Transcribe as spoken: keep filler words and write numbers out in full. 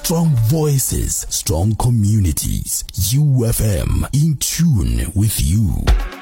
Strong voices, strong communities. U F M, in tune with you.